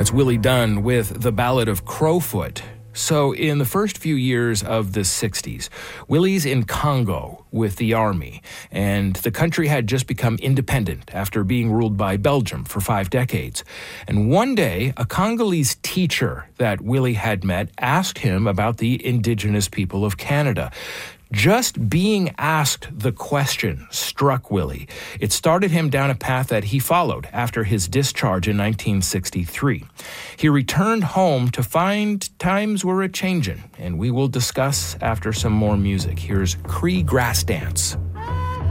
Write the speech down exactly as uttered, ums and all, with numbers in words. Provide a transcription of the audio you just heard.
That's Willie Dunn with the Ballad of Crowfoot. So in the first few years of the sixties, Willie's in Congo with the army, and the country had just become independent after being ruled by Belgium for five decades. And one day, a Congolese teacher that Willie had met asked him about the Indigenous people of Canada. Just being asked the question struck Willie. It started him down a path that he followed after his discharge in nineteen sixty-three. He returned home to find times were a-changin', and we will discuss after some more music. Here's Cree Grass Dance.